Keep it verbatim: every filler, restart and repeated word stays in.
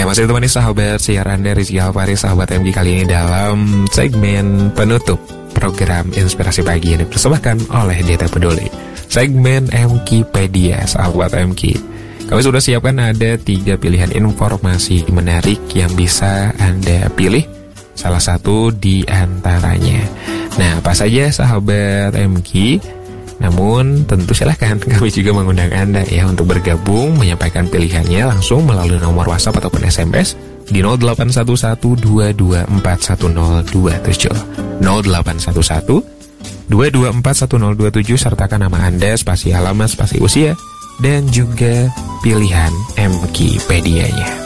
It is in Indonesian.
Ya, masih temani sahabat siar Anda Rizky Alfari, sahabat M G kali ini dalam segmen penutup program Inspirasi Pagi yang dipersembahkan oleh D T Peduli. Segmen M G-pedia, sahabat M G. Kami sudah siapkan ada tiga pilihan informasi menarik yang bisa Anda pilih salah satu di antaranya. Nah, apa saja sahabat M G? Namun tentu silahkan kami juga mengundang Anda ya untuk bergabung menyampaikan pilihannya langsung melalui nomor WhatsApp ataupun S M S di nol delapan satu satu dua dua empat satu nol dua tujuh nol delapan satu satu dua dua empat satu nol dua tujuh, sertakan nama Anda, spasi alamat, spasi usia dan juga pilihan M G-pedianya.